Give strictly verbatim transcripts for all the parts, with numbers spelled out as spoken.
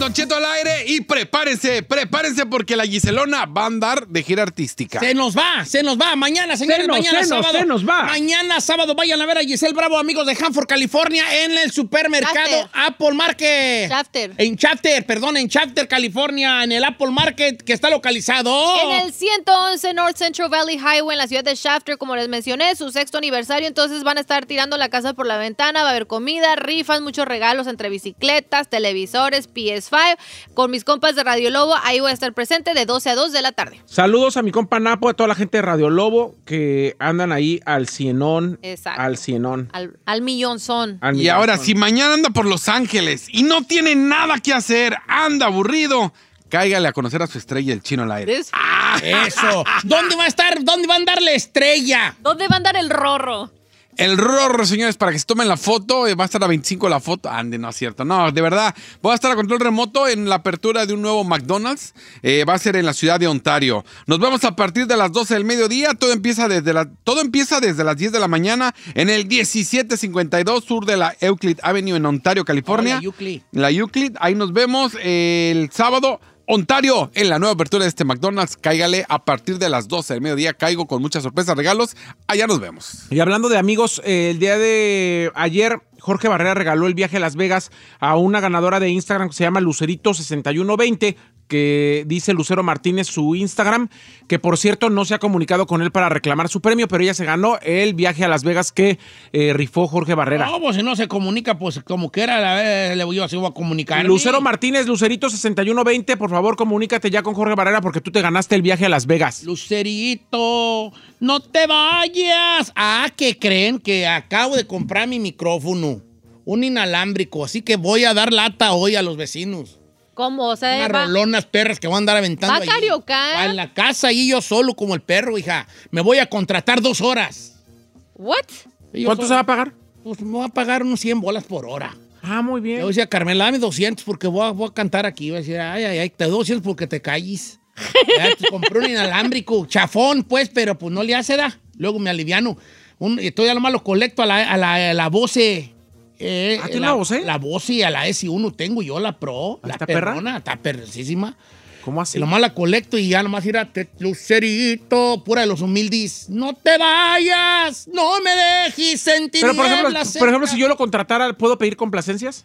Don Cheto al aire y prepárense, prepárense porque la Giselona va a andar de gira artística. Se nos va, se nos va. Mañana, señores, nos, mañana se nos, sábado. se nos va. Mañana sábado vayan a ver a Giselle Bravo, amigos de Hanford, California, en el supermercado Shafter. Apple Market. Shafter. En Shafter, perdón, en Shafter, California, en el Apple Market que está localizado En el ciento once North Central Valley Highway en la ciudad de Shafter, como les mencioné, su sexto aniversario, entonces van a estar tirando la casa por la ventana, va a haber comida, rifas, muchos regalos entre bicicletas, televisores, P S cinco, con mis compas de Radio Lobo, ahí voy a estar presente de doce a dos de la tarde. Saludos a mi compa Napo, a toda la gente de Radio Lobo que andan ahí al cienón. Exacto. Al cienón. Al, al millón son. Al Y millón. ahora, si mañana anda por Los Ángeles y no tiene nada que hacer, anda aburrido, cáigale a conocer a su estrella, el Chino al aire. Es- Eso. ¿Dónde va a estar? ¿Dónde va a andar la estrella? ¿Dónde va a andar el rorro? El Rorro, señores, para que se tomen la foto, eh, va a estar a veinticinco la foto. Ande, no es cierto. No, de verdad, voy a estar a control remoto en la apertura de un nuevo McDonald's. Eh, va a ser en la ciudad de Ontario. Nos vemos a partir de las doce del mediodía. Todo empieza desde, la, todo empieza desde las diez de la mañana en el diecisiete cincuenta y dos sur de la Euclid Avenue en Ontario, California. Oh, la Euclid. La Euclid. Ahí nos vemos el sábado. Ontario, en la nueva apertura de este McDonald's, cáigale a partir de las doce del mediodía. Caigo con muchas sorpresas, regalos. Allá nos vemos. Y hablando de amigos, eh, el día de ayer Jorge Barrera regaló el viaje a Las Vegas a una ganadora de Instagram que se llama Lucerito sesenta y uno veinte, que dice Lucero Martínez su Instagram, que por cierto no se ha comunicado con él para reclamar su premio, pero ella se ganó el viaje a Las Vegas que eh, rifó Jorge Barrera. No, pues si no se comunica, pues como quiera, la, le voy a, se voy a comunicar. Lucero Martínez, Lucerito sesenta y uno veinte, por favor comunícate ya con Jorge Barrera porque tú te ganaste el viaje a Las Vegas. Lucerito, no te vayas. Ah, ¿qué creen? Que acabo de comprar mi micrófono, un inalámbrico, así que voy a dar lata hoy a los vecinos. ¿Cómo? O sea, Unas va- rolonas perras que van a andar aventando. ¿Va a allí. cariocar? Va en la casa y yo solo como el perro, hija. Me voy a contratar dos horas. ¿What? Y yo ¿Cuánto solo- se va a pagar? Pues me voy a pagar unos cien bolas por hora. Ah, muy Yo bien. decía, Carmela, dame doscientos porque voy a, voy a cantar aquí. Voy a decir, ay, ay, ay, te doy doscientos porque te calles. Ya, te compré un inalámbrico, chafón, pues, pero pues no le hace, da. Luego me aliviano. Un, estoy a lo más lo colecto a la, a la, a la Bose. Eh, ¿Ah, tiene la Bose? La Bose, a la S uno tengo yo, la Pro. ¿Ah, La está perra? perrona, está perrosísima. ¿Cómo así? Y nomás la colecto y ya nomás ir a te- Lucerito, pura de los humildes. No te vayas, no me dejes sentir. Pero por ejemplo, por ejemplo, si yo lo contratara, ¿puedo pedir complacencias?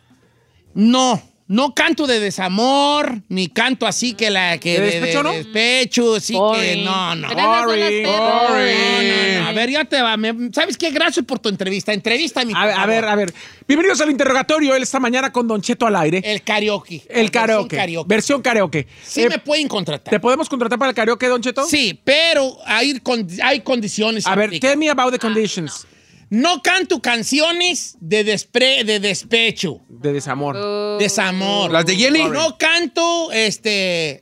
No, no canto de desamor, ni canto así que la que ¿De despecho, no? despecho, así que Boring. no, no. Pero esas son las Boring, perras. boring. No, no, no. A ver, ya te va. me- ¿Sabes qué? Gracias por tu entrevista. Entrevista mi A ver, a ver, a ver. Bienvenidos al interrogatorio él esta mañana con Don Cheto al aire. El karaoke. El La karaoke. versión Versión karaoke. Sí Eh, me pueden contratar. ¿Te podemos contratar para el karaoke, Don Cheto? Sí, pero hay, con- hay condiciones. A ver, aplican. tell me about the conditions. No canto canciones de, despre, de despecho, De desamor. desamor. ¿Las de Jenny? No canto, este,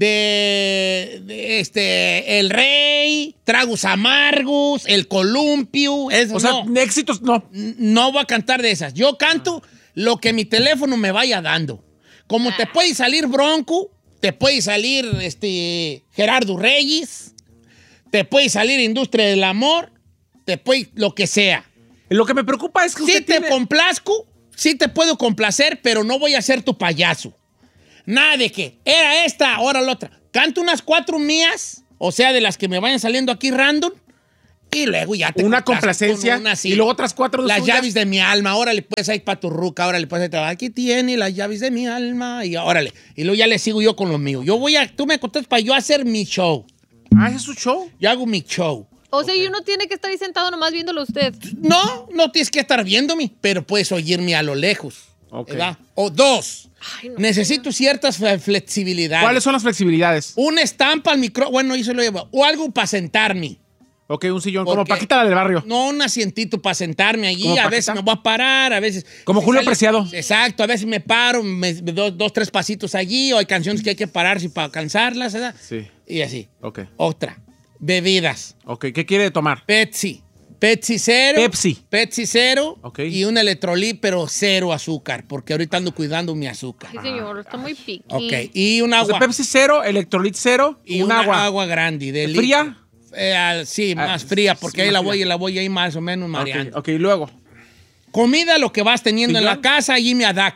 de, de, este, El Rey, Tragos Amargos, El Columpio. Eso O sea, no. éxitos, no. No voy a cantar de esas. Yo canto lo que mi teléfono me vaya dando. Como te puede salir Bronco, te puede salir este, Gerardo Reyes, te puede salir Industria del Amor, te puede lo que sea. Lo que me preocupa es que Sí usted te tiene... complazco, sí te puedo complacer, pero no voy a ser tu payaso. Nada de que era esta, ahora la otra. Canto unas cuatro mías, o sea, de las que me vayan saliendo aquí random, y luego ya te Una complazco complacencia con una así. y luego otras cuatro de Las suyas. llaves de mi alma, órale, pues ahí para tu ruca, órale, pues ahí te va. Aquí tiene las llaves de mi alma, y órale. Y luego ya le sigo yo con lo mío. Yo voy a, tú me contestas para yo hacer mi show. Ah, ¿ese es su show? Yo hago mi show. O sea, y uno tiene que estar ahí sentado nomás viéndolo a usted. No, no tienes que estar viéndome, pero puedes oírme a lo lejos. Ok. ¿Verdad? O dos, Ay, no. necesito ciertas fle- flexibilidades. ¿Cuáles son las flexibilidades? Una estampa al micrófono, bueno, eso lo llevo. O algo para sentarme. Ok, un sillón, ¿Por como qué? Paquita la del barrio. No, un asientito para sentarme allí. ¿Como A Paquita? veces me voy a parar, a veces... Como me Julio sale- Preciado. Exacto, a veces me paro, me, me doy dos, tres pasitos allí, o hay canciones que hay que pararse para alcanzarlas, ¿verdad? Sí. Y así. Ok. Otra, bebidas. Ok, ¿qué quiere tomar? Pepsi. Pepsi cero. Pepsi. Pepsi cero. Ok. Y un electrolit, pero cero azúcar, porque ahorita ando cuidando mi azúcar. Sí, señor, está muy piqui. Ok. Y un O agua. sea, Pepsi cero, Electrolit cero y un una agua. agua grande. De ¿Fría? litro. Eh, al- sí, Ah, más fría, porque sí, ahí más la fría. voy, la voy ahí más o menos mareando. Ok, ok, y luego. Comida, lo que vas teniendo en ¿Sillón? la casa, allí me adapto.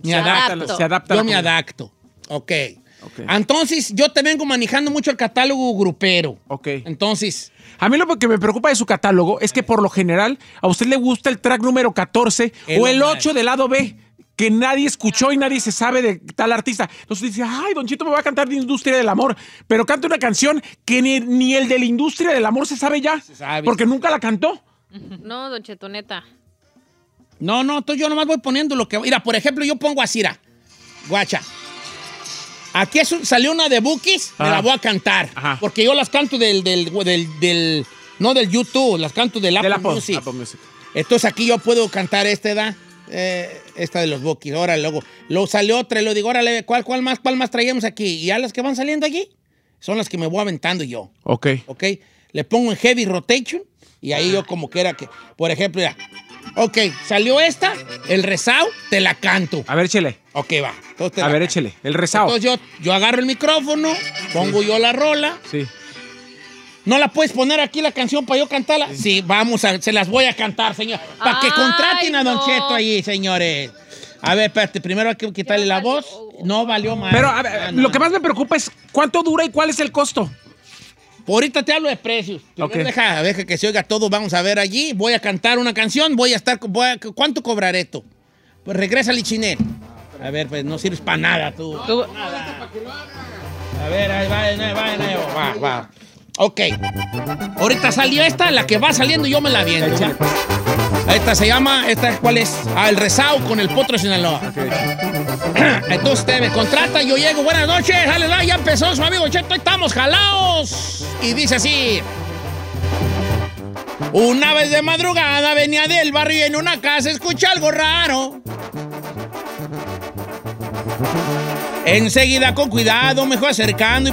Me Se adapto. adapto. Se adapta. a Yo la me comunidad. adapto. Ok. Ok. Entonces, yo te vengo manejando mucho el catálogo grupero. Ok. Entonces, A mí lo que me preocupa de su catálogo es que por lo general a usted le gusta el track número catorce El o el Omar. ocho del lado B, que nadie escuchó y nadie se sabe de tal artista. Entonces dice, ay, Don Chito me va a cantar de Industria del Amor, pero canta una canción que ni, ni el de la Industria del Amor se sabe ya, sabe. porque nunca la cantó. No, Don Cheto, neta. no, no, entonces yo nomás voy poniendo lo que... Mira, por ejemplo, yo pongo así, mira. Guacha. Aquí es un- salió una de Bookies, me Ajá. la voy a cantar. Ajá. Porque yo las canto del, del, del, del- no del YouTube, las canto del Apple, Del Apple, Music. Apple Music. Entonces aquí yo puedo cantar esta, ¿verdad? Eh, esta de los Bookies. Ahora luego, luego salió otra y luego digo, órale, ¿cuál, cuál más, cuál más traíamos aquí? Y ya las que van saliendo aquí son las que me voy aventando yo. Ok. ¿Ok? Le pongo en heavy rotation y ahí yo como que era que, por ejemplo, ya, ok, salió esta, el rezao, te la canto. A ver, échele. Ok, va. Entonces te A la ver, canto. échele. El rezao. Entonces yo, yo agarro el micrófono, pongo yo la rola. Sí. ¿No la puedes poner aquí la canción para yo cantarla? Sí, vamos a, se las voy a cantar, señor. Para que Ay, contraten a Don no. Cheto ahí, señores. A ver, espérate, primero hay que quitarle la voz. No valió más. Pero a ver, Ah, no. lo que más me preocupa es cuánto dura y cuál es el costo. Ahorita te hablo de precios. Primero Ok. deja, deja que se oiga todo. Vamos a ver allí. Voy a cantar una canción. Voy a estar. Voy a- ¿Cuánto cobraré esto? Pues regresa, Lichinet. A ver, pues no sirves para nada tú. Tú- Nada. A ver, ahí va, ahí va, ahí va, va, va. Ok. Ahorita salió esta, la que va saliendo yo me la viendo. Échale. Esta se llama, esta ¿cuál es? Ah, el Rezao con el Potro de Sinaloa. Entonces usted me contrata, yo llego, buenas noches, aleluya, ya empezó su amigo Cheto, estamos jalados. Y dice así. Una vez de madrugada venía del barrio y en una casa escuché algo raro. Enseguida con cuidado me fue acercando y